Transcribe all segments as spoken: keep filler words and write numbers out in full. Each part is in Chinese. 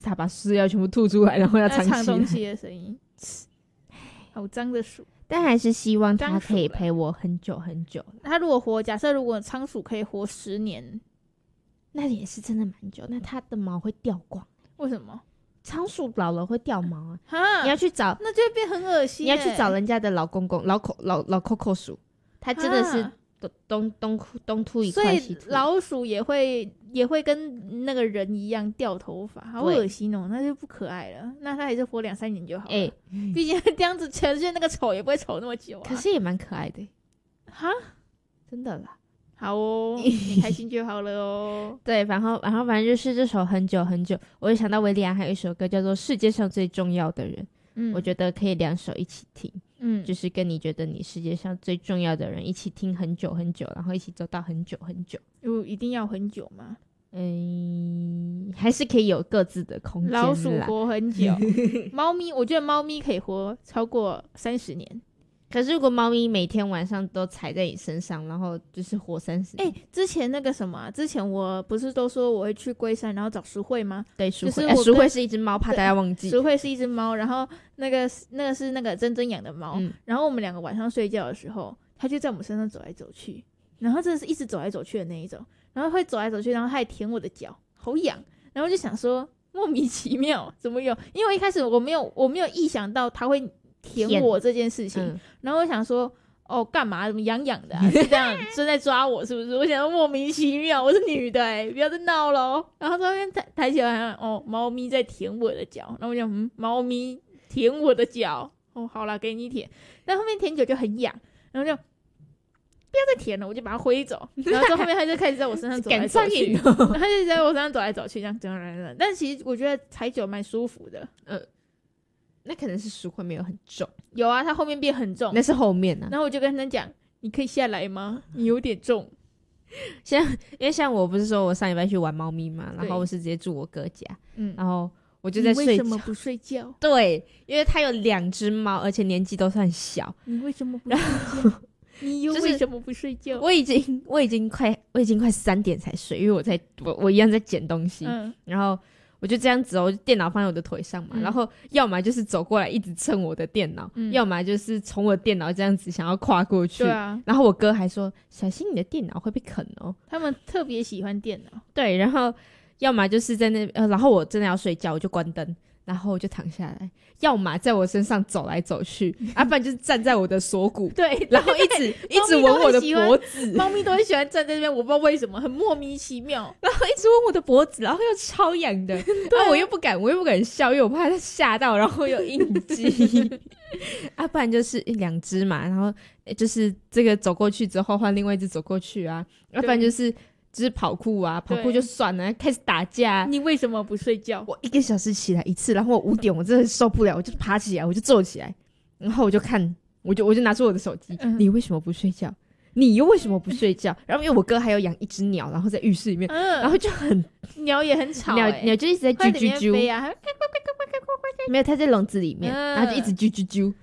他把饲料全部吐出来，然后要藏起来， 唱东西的声音，好脏的鼠。 但还是希望它可以陪我很久很久。 它如果活，假设如果仓鼠可以活十年， 那也是真的蛮久。那它的毛会掉光？ 为什么？ 仓鼠老了会掉毛啊！你要去找， 那就会变很恶心、 欸。你要去找人家的老公公、老口、老老 Coco 鼠，它真的是东东东秃一块西秃。 所以老鼠也会也会跟那个人一样掉头发，好恶心哦，那就不可爱了。那它还是活两三年就好了。哎、欸，毕竟这样子呈现那个丑也不会丑那么久啊。 可是也蛮可爱的、欸， 哈， 真的啦。 好哦，你开心就好了哦。 对，然后然后反正就是这首很久很久，我就想到维里安还有一首歌叫做《世界上最重要的人》，嗯，我觉得可以两首一起听，嗯，就是跟你觉得你世界上最重要的人一起听很久很久，然后一起走到很久很久。 有一定要很久吗？ 嗯，还是可以有各自的空间啦。 老鼠活很久，猫咪我觉得猫咪可以活超过三十年。 可是如果猫咪每天晚上都踩在你身上，然后就是活三十年。 哎、欸，之前那个什么、啊，之前我不是都说我会去龟山，然后找淑慧吗？ 对，淑慧， 就是欸、淑慧是一只猫，怕大家忘记。 淑慧是一只猫，然后那个那个是那个珍珍养的猫、嗯，然后我们两个晚上睡觉的时候，它就在我们身上走来走去，然后真的是一直走来走去的那一种，然后会走来走去，然后它还舔我的脚，好痒，然后就想说莫名其妙怎么有？因为我一开始我没有我没有意想到它会舔我这件事情，嗯、然后我想说。哦，干嘛？怎么痒痒的、啊？是这样，是在抓我是不是？我想说莫名其妙，我是女的哎、欸，不要再闹了。然后他那边抬抬起来，哦，猫咪在舔我的脚。然后我就嗯，猫咪舔我的脚。哦，好啦，给你舔。但后面舔久就很痒，然后就不要再舔了，我就把它挥走。然后到后面他就开始在我身上走来走去，然后他就在我身上走来走去，这样这样。但其实我觉得踩久蛮舒服的， 嗯。那可能是淑慧没有很重， 有啊，它后面变很重， 那是后面啊。 然后我就跟他讲：“你可以下来吗？你有点重。” 像因为像我不是说我上礼拜去玩猫咪嘛，然后我是直接住我哥家，嗯，然后我就在睡觉。 你为什么不睡觉？ 对，因为他有两只猫，而且年纪都算小。 你为什么不睡觉？你又为什么不睡觉？ 就是、我已经我已经快我已经快三点才睡，因为我在我我一样在捡东西，嗯，然后。我就这样子哦，电脑放在我的腿上嘛、嗯，然后要么就是走过来一直蹭我的电脑、嗯，要么就是从我的电脑这样子想要跨过去。 对啊， 然后我哥还说小心你的电脑会被啃哦。 他们特别喜欢电脑。 对，然后要么就是在那呃，然后我真的要睡觉，我就关灯，然后我就躺下来，要么在我身上走来走去，啊，不然就是站在我的锁骨， 对， 然后一直一直闻我的脖子。 猫咪都很喜欢站在这边，我不知道为什么，很莫名其妙。 然后一直闻我的脖子，然后又超痒的，对、啊，我又不敢，我又不敢笑，因为我怕它吓到，然后有应激。啊，不然就是两只嘛，然后就是这个走过去之后换另外一只走过去啊，要不然就是。就是跑酷啊，跑酷就算了，开始打架。 你为什么不睡觉？ 我一个小时起来一次，然后我五点我真的受不了，我就爬起来，我就坐起来，然后我就看，我就我就拿出我的手机、嗯。你为什么不睡觉？你又为什么不睡觉？然后因为我哥还有养一只鸟，然后在浴室里面，嗯、然后就很鸟也很吵、 欸，鸟鸟就一直在啾啾啾， 啊、 没有，它在笼子里面，嗯、然后就一直啾啾啾。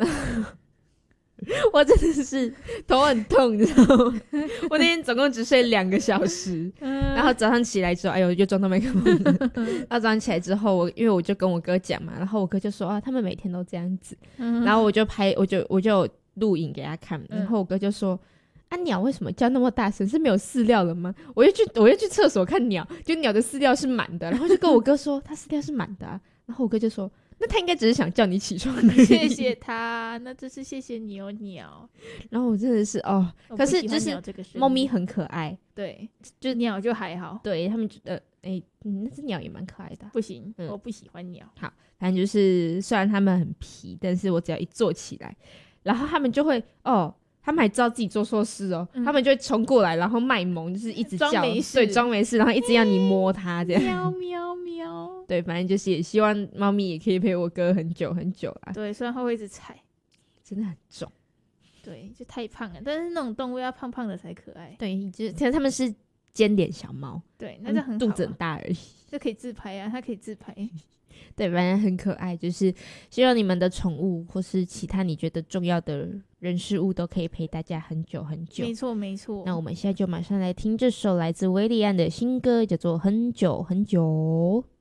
我真的是头很痛，你知道吗？我那天总共只睡两个小时、嗯，然后早上起来之后，哎呦，又撞到麦克风了。然后早上起来之后，我因为我就跟我哥讲嘛，然后我哥就说啊，他们每天都这样子。嗯、然后我就拍，我就我就录影给他看，然后我哥就说。啊，鸟为什么叫那么大声？是没有饲料了吗？我又去，我又去厕所看鸟，就鸟的饲料是满的，然后就跟我哥说，他饲料是满的、啊，然后我哥就说，那他应该只是想叫你起床而已。 谢谢他，那真是谢谢你哦，鸟。 然后我真的是哦，可是就是猫咪很可爱， 对，就是鸟就还好， 对他们觉得，哎、嗯，那只鸟也蛮可爱的、啊。 不行、嗯，我不喜欢鸟。 好，反正就是虽然他们很皮，但是我只要一坐起来，然后他们就会哦。他们还知道自己做错事哦、嗯，他们就会冲过来，然后卖萌，就是一直叫， 装没事， 对，装没事，然后一直要你摸它，这样。 喵喵喵。 对，反正就是也希望猫咪也可以陪我哥很久很久啦。 对，虽然它会一直踩， 真的很重。 对，就太胖了，但是那种动物要胖胖的才可爱。 对，就是其实他们是尖脸小猫， 对，那就很好、啊， 肚子很大而已， 就可以自拍啊，它可以自拍。 对，反正很可爱，就是希望你们的宠物或是其他你觉得重要的人事物都可以陪大家很久很久。 没错没错。 那我们现在就马上来听这首来自维里安的新歌，叫做《很久很久》。